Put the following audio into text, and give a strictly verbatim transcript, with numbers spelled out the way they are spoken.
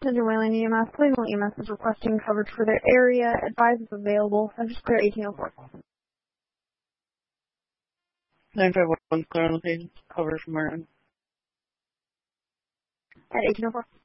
Center Wayland E M S, Cleveland E M S is requesting coverage for their area. Advise is available. I'm just clear eighteen oh four. nine five one, clear on location. Cover from Martin. At eighteen oh four.